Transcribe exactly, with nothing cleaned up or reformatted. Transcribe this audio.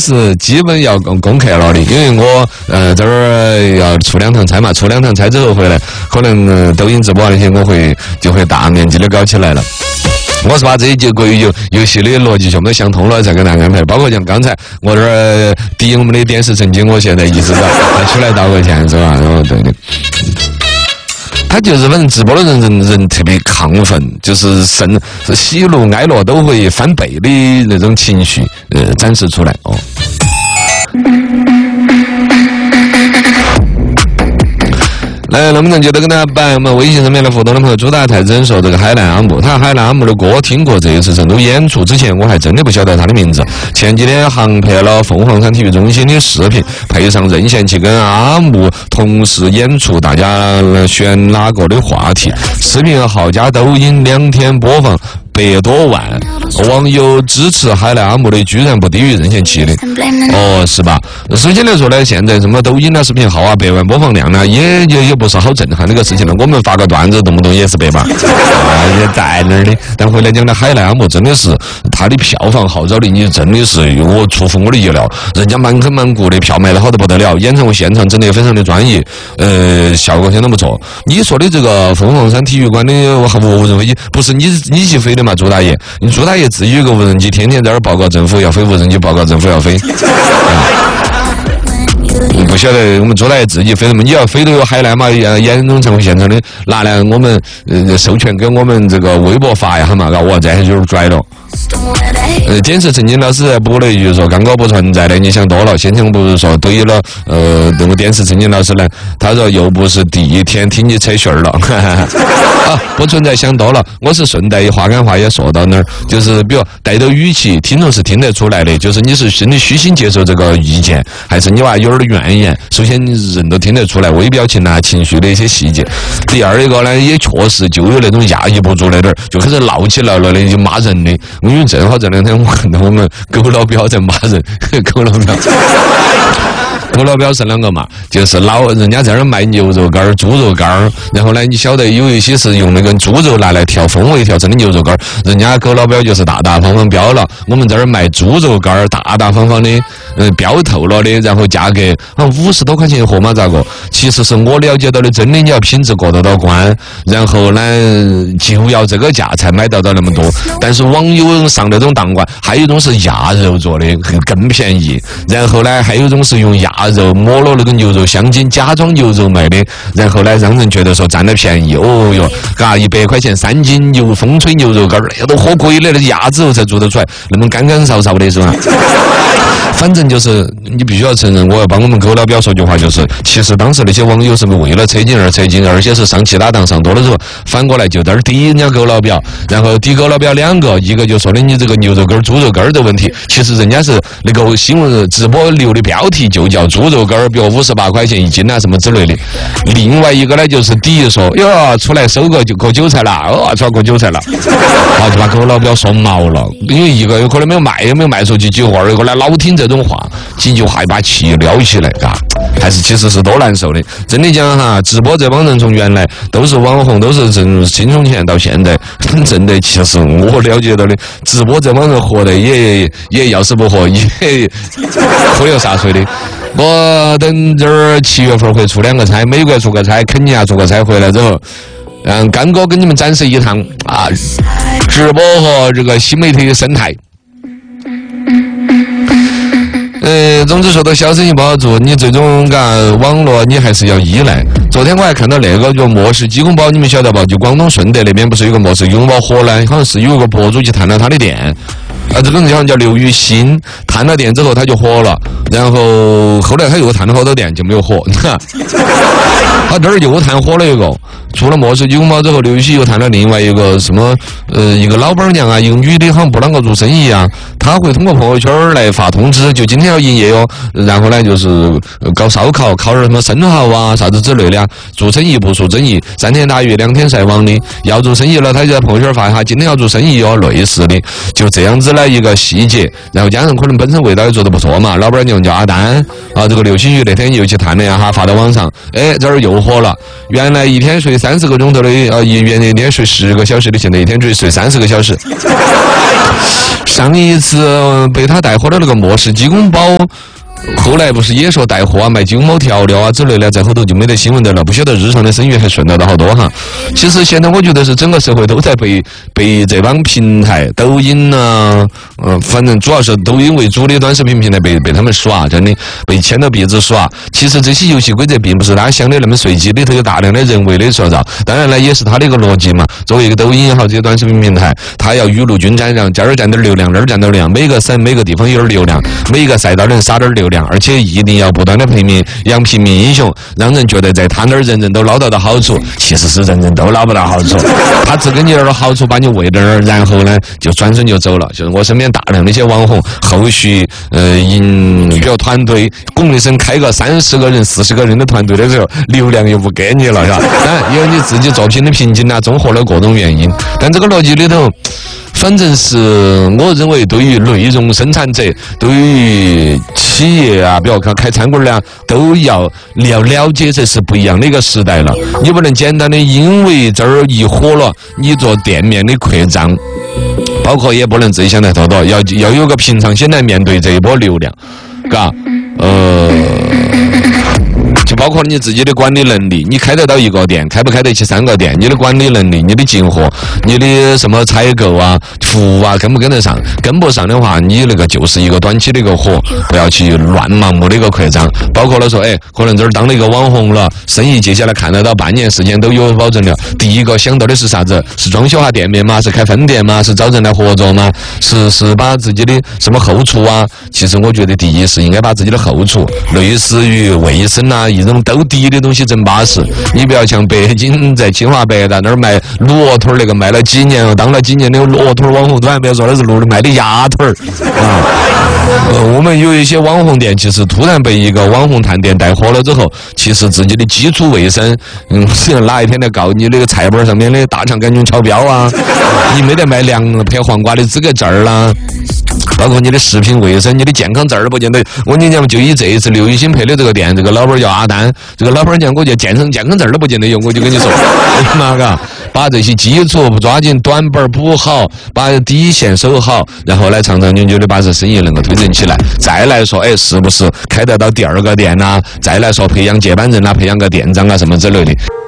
是基本要攻攻克了的，因为我呃这儿要出两趟差嘛，出两趟差之后回来，可能、呃、抖音直播那些我会就会大面积的搞起来了。我是把这一节国语游游戏的逻辑全部都想通了，才给大家安排。包括像刚才我这儿抵我们的点石成金，我现在意识到再出来道个歉是吧？然后对的。他就是反正直播的人人人特别亢奋，就是甚喜怒哀乐都会翻倍的那种情绪，呃，展示出来哦。来，能不能接着跟大家摆我们微信上面的互动的朋友朱大太真说这个海南阿木，他海南阿木的歌听过，这一次成都演出之前我还真的不晓得他的名字。前几天航拍了凤凰山体育中心的视频，配上任贤齐跟阿木同时演出，大家选哪个的话题？视频号加抖音两天播放百多万，网友支持海南阿木的居然不低于任贤齐的，哦，是吧？首先来说呢，现在什么抖音啊、视频号啊、百万播放量呢，也也也不是好震撼那个事情了。我们发个段子，动不动也是百万，啊，也在那儿的。但回来讲呢，海南阿木真的是他的票房号召力，你真的是我出乎我的意料，人家满坑满谷的票卖得好得不得了，演唱会现场真的也非常的专业，呃，效果相当不错。你说的这个凤凰山体育馆的无人飞机，不是你你去飞的嘛，朱大爷？你朱大爷自己有个无人机，天天在这儿报告政府要飞无人机，报告政府要飞。嗯、不晓得我们朱大爷自己飞什么？你要飞都有海南嘛？演演唱会现场的，拿来我们呃授权给我们这个微博发一下嘛，嘎，我这下就是拽了。呃，点石成金老师还补了一句说，刚刚不存在的，你想多了。先前不是说对了，呃，那个点石成金老师呢，他说又不是第一天听你扯讯儿了，啊，不存在想多了。我是顺带话赶话也说到那儿，就是比如带着语气，听众是听得出来的，就是你是真的虚心接受这个意见，还是你娃有点怨言。首先人都听得出来微表情啊、情绪的一些细节。第二一个呢，也确实就有那种压抑不住那点儿，就开始闹起来了的，就骂人的。因为正好这两天我看到我们狗老表在骂人，狗老表，狗老表是两个嘛？就是老人家在那儿卖牛肉干儿、猪肉干儿，然后呢，你晓得有一些是用那个猪肉拿来调风味调成的牛肉干儿，人家狗老表就是大大方方标了，我们在这儿卖猪肉干儿，大大方方的，嗯，标透了的，然后价格好像五十多块钱一盒嘛，咋个？其实是我了解到的，真的你要品质过得到关，然后呢就要这个价才买到到那么多。但是网友上那种当官，还有一种是鸭肉做的，更便宜。然后呢，还有一种是用鸭肉抹了那个牛肉香精，假装牛肉卖的，然后呢，让人觉得说占了便宜。哦哟，嘎，一百块钱三斤牛风吹牛肉干儿，那都喝贵了，那鸭子肉才做得出来，那么干干燥燥的是吧？反正就是你必须要承认，我要帮我们狗老表说句话，就是其实当时那些网友是为了扯筋而扯筋，而且是上其他档上多的时候，反过来就在那儿抵人家狗老表，然后抵狗老表两个，一个就说的你这个牛肉干儿、猪肉干儿的问题，其实人家是那个新闻直播流的标题就叫猪肉干儿，比如五十八块钱一斤啊什么之类的。另外一个呢就是抵说哟出来收个就割韭菜了，哦出来割韭菜了，啊就把狗老表说毛了，因为一个有可能没有卖，有没有卖出去几盒，二一个呢老听这种话，几句话一把气撩起来，嘎，还是其实是多难受的。真的讲哈，直播这帮人从原来都是网红，都是挣轻松钱，到现在挣的，其实我了解到的，直播这帮人活的也也要死不活，也喝流洒水的。我等这儿七月份会出两个差，美国出个差，肯尼亚出个差，回来之后，让干哥跟你们展示一趟啊，直播和这个新媒体的生态。呃，总之说到小生意不好做，你最终嘎网络你还是要依赖。昨天我还看到那个叫莫氏鸡公煲，你们晓得吧？就广东顺德那边不是有个莫氏鸡公煲火呢？好像是有个博主去探了他的店。啊，这个人好像叫刘雨欣，探了店之后他就火了，然后后来他又探了好多店就没有火，他这儿又探火了一个，除了莫氏鸡公煲之后，刘雨欣又探了另外一个什么呃一个老板娘啊，一个女的好像不啷个做生意啊，他会通过朋友圈来发通知，就今天要营业哦，然后呢就是搞烧烤，烤点什么生蚝啊啥子之类的啊，做生意不做生意，三天打鱼两天晒网的，要做生意了他就在朋友圈发一下，今天要做生意哦，类似的，就这样子一个细节，然后加上可能本身味道也做得不错嘛，老板娘叫阿丹啊，这个刘星宇那天又去探了一下，发到网上，哎，这儿又火了。原来一天睡三十个钟头的，呃，一原来一天睡十个小时的，现在一天只睡三十个小时。上一次被他带火的那个莫氏鸡公煲。后来不是也说带货啊，卖鸡公煲调料啊之类的，在后头就没得新闻的了。不晓得日常的生意还顺得到好多哈。其实现在我觉得是整个社会都在被被这帮平台，抖音啊，呃，反正主要是抖音为主的短视频平台被被他们耍，真的被牵着鼻子耍。其实这些游戏规则并不是大家想的那么随机，里头有大量的人为的塑造。当然呢，也是它的一个逻辑嘛。作为一个抖音也好，这些短视频平台，它要雨露均沾，让这儿占点流量，那儿占点流量，每个省每个地方有点流量，每一个赛道能撒点流量。而且一定要不断的培名养平民英雄，让人觉得在他那儿人人都捞得到好处，其实是人人都捞不到好处。他只给你点好处，把你喂到那儿，然后呢就转身就走了。就是我身边大量的一些网红，后续呃引比如团队巩一声开个三十个人、四十个人的团队的时候，流量又不给你了，是吧？当然有你自己作品的瓶颈啊，综合了各种原因。但这个逻辑里头。反正是我认为，对于内容生产者，对于企业啊，比如开开餐馆的啊，都要要了解这是不一样的一个时代了。你不能简单的因为这儿一火了，你做店面的扩张，包括也不能自己想太多多，要要有个平常心来面对这一波流量，嘎，呃。就包括你自己的管理能力，你开得到一个店，开不开得起三个店？你的管理能力、你的进货、你的什么采购啊、服务啊，跟不跟得上？跟不上的话，你那个就是一个短期的一个火，不要去乱盲目的一个扩张。包括了说，哎，可能这儿当了一个网红了，生意接下来看得到半年时间都有保证了。第一个想到的是啥子？是装修下店面吗？是开分店吗？是找人来合作吗？是是把自己的什么后厨啊？其实我觉得第一是应该把自己的后厨，类似于卫生啊。一种兜底的东西真巴适，你不要像北京在清华北大那儿卖骆驼那个卖了几年，当了几年的骆驼网红，都还没有说的是骆驼卖的鸭腿儿啊。呃，我们有一些网红店，其实突然被一个网红探店带火了之后，其实自己的基础卫生，嗯，哪一天来告你那个菜本上面的大肠杆菌超标啊，你没得卖凉配黄瓜的资格证儿啦。包括你的食品卫生、你的健康证儿不见得。我跟你讲，就以这一次刘雨欣配的这个店，这个老板叫阿丹，这个老板讲，我就健身健康证儿都不见得有，我就跟你说，嘛嘎，把这些基础抓紧短板补好，把底线守好，然后来长长久久的把这生意能够推进起来。再来说，哎，是不是开得到第二个店呐、啊？再来说培养接班人啦、啊，培养个店长啊什么之类的。